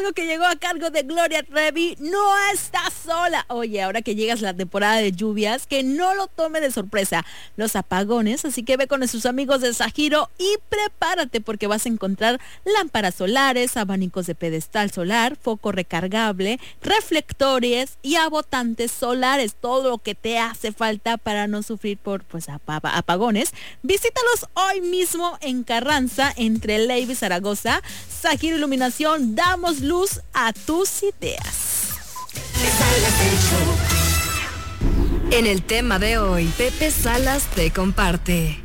algo que llegó a cargo de Gloria Trevi, No Estás Sola. Oye, ahora que llegas la temporada de lluvias, que no lo tome de sorpresa los apagones, así que ve con sus amigos de Sajiro y prepárate porque vas a encontrar lámparas solares, abanicos de pedestal solar, foco recargable, reflectores y abotantes solares, todo lo que te hace falta para no sufrir por apagones. Visítalos hoy mismo en Carranza, entre Leiva y Zaragoza. Sajiro Iluminación, damos luz a tus ideas. En el tema de hoy, Pepe Salas te comparte.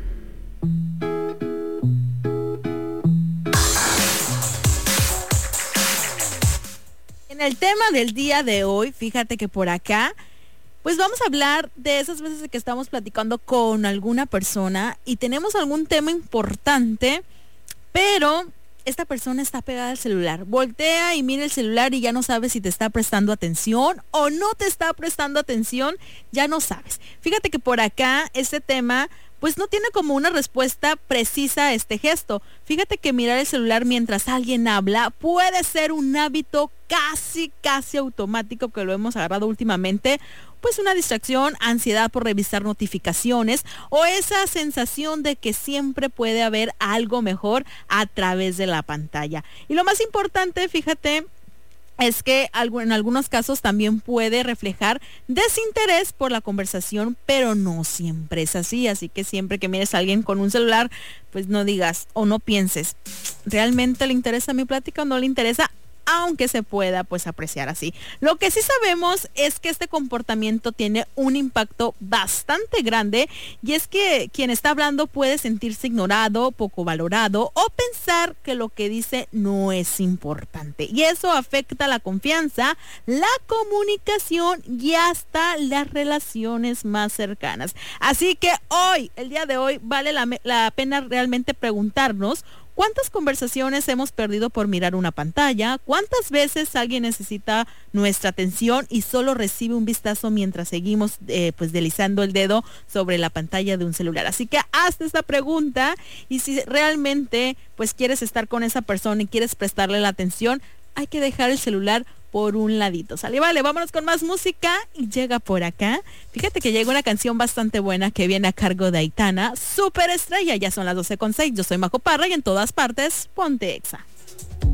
En el tema del día de hoy, fíjate que por acá, pues vamos a hablar de esas veces que estamos platicando con alguna persona y tenemos algún tema importante, pero esta persona está pegada al celular. Voltea y mira el celular y ya no sabes si te está prestando atención o no te está prestando atención, ya no sabes. Fíjate que por acá este tema pues no tiene como una respuesta precisa a este gesto. Fíjate que mirar el celular mientras alguien habla puede ser un hábito casi automático que lo hemos agarrado últimamente. Pues una distracción, ansiedad por revisar notificaciones o esa sensación de que siempre puede haber algo mejor a través de la pantalla. Y lo más importante, fíjate, es que en algunos casos también puede reflejar desinterés por la conversación, pero no siempre es así. Así que siempre que mires a alguien con un celular, pues no digas o no pienses, ¿realmente le interesa mi plática o no le interesa? Aunque se pueda pues apreciar así. Lo que sí sabemos es que este comportamiento tiene un impacto bastante grande y es que quien está hablando puede sentirse ignorado, poco valorado o pensar que lo que dice no es importante. Y eso afecta la confianza, la comunicación y hasta las relaciones más cercanas. Así que hoy, el día de hoy, vale la pena realmente preguntarnos ¿cuántas conversaciones hemos perdido por mirar una pantalla? ¿Cuántas veces alguien necesita nuestra atención y solo recibe un vistazo mientras seguimos deslizando el dedo sobre la pantalla de un celular? Así que hazte esta pregunta y si realmente pues quieres estar con esa persona y quieres prestarle la atención, hay que dejar el celular por un ladito. Sale, vale, vámonos con más música y llega por acá. Fíjate que llega una canción bastante buena que viene a cargo de Aitana, Superestrella. Ya son las 12:06. Yo soy Majo Parra y en todas partes, ponte Exa.